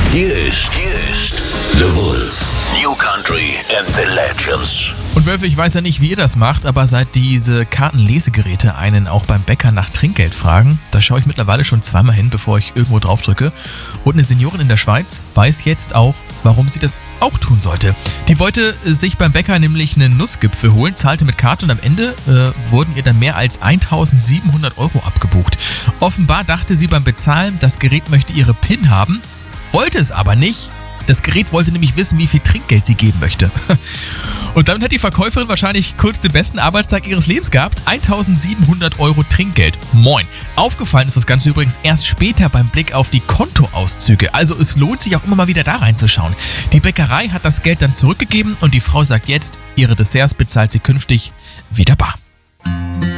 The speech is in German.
Hier ist The Wolf. New Country and the Legends. Und Wölfe, ich weiß ja nicht, wie ihr das macht, aber seit diese Kartenlesegeräte einen auch beim Bäcker nach Trinkgeld fragen, da schaue ich mittlerweile schon zweimal hin, bevor ich irgendwo drauf drücke. Und eine Seniorin in der Schweiz weiß jetzt auch, warum sie das auch tun sollte. Die wollte sich beim Bäcker nämlich einen Nussgipfel holen, zahlte mit Karte und am Ende wurden ihr dann mehr als 1.700 € abgebucht. Offenbar dachte sie beim Bezahlen, das Gerät möchte ihre PIN haben, wollte es aber nicht. Das Gerät wollte nämlich wissen, wie viel Trinkgeld sie geben möchte. Und damit hat die Verkäuferin wahrscheinlich kurz den besten Arbeitstag ihres Lebens gehabt. 1.700 € Trinkgeld. Moin. Aufgefallen ist das Ganze übrigens erst später beim Blick auf die Kontoauszüge. Also es lohnt sich auch immer mal wieder da reinzuschauen. Die Bäckerei hat das Geld dann zurückgegeben und die Frau sagt jetzt, ihre Desserts bezahlt sie künftig wieder bar.